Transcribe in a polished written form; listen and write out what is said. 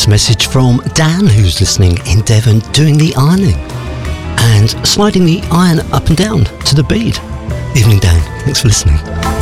Nice message from Dan, who's listening in Devon, doing the ironing and sliding the iron up and down to the bead. Evening, Dan. Thanks for listening.